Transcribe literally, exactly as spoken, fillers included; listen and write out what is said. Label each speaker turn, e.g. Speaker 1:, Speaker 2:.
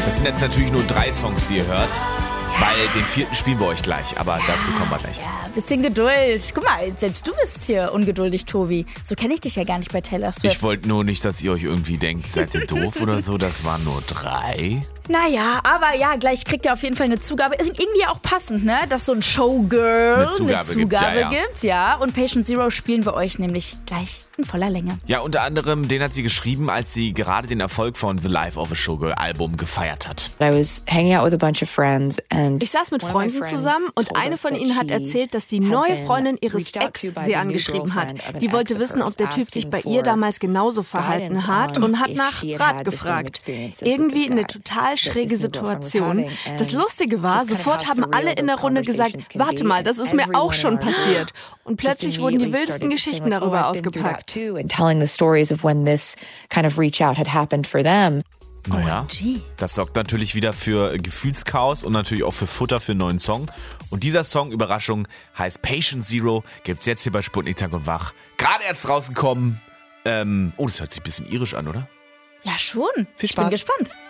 Speaker 1: Das sind jetzt natürlich nur drei Songs, die ihr hört. Weil den vierten spielen wir euch gleich, aber ja, dazu kommen wir gleich.
Speaker 2: Ja, bisschen Geduld. Guck mal, selbst du bist hier ungeduldig, Tobi. So kenne ich dich ja gar nicht bei Taylor Swift.
Speaker 1: Ich wollte nur nicht, dass ihr euch irgendwie denkt, seid ihr doof oder so. Das waren nur drei.
Speaker 2: Naja, aber ja, gleich kriegt ihr auf jeden Fall eine Zugabe. Ist irgendwie auch passend, ne? Dass so ein Showgirl
Speaker 1: eine Zugabe,
Speaker 2: eine Zugabe
Speaker 1: gibt, ja, ja.
Speaker 2: gibt. Ja, und Patient Zero spielen wir euch nämlich gleich in voller Länge.
Speaker 1: Ja, unter anderem, den hat sie geschrieben, als sie gerade den Erfolg von The Life of a Showgirl Album gefeiert hat.
Speaker 3: I was hanging out with a bunch of friends and
Speaker 4: Ich saß mit Freunden zusammen und eine von ihnen hat erzählt, dass die neue Freundin ihres Ex sie angeschrieben hat. Die wollte wissen, ob der Typ sich bei ihr damals genauso verhalten hat und hat nach Rat gefragt. Irgendwie eine total schräge Situation. Das Lustige war, sofort haben alle in der Runde gesagt, warte mal, das ist mir auch schon passiert. Und plötzlich wurden die wildesten Geschichten darüber ausgepackt.
Speaker 3: telling the stories of when this kind of reach out had happened for them.
Speaker 1: Naja, das sorgt natürlich wieder für Gefühlschaos und natürlich auch für Futter für einen neuen Song. Und dieser Song, Überraschung, heißt Patient Zero, gibt's jetzt hier bei Sputnik Tag und Wach. Gerade erst rausgekommen. Ähm, oh, das hört sich ein bisschen irisch an, oder?
Speaker 2: Ja, schon.
Speaker 1: Viel Spaß.
Speaker 2: Ich bin gespannt.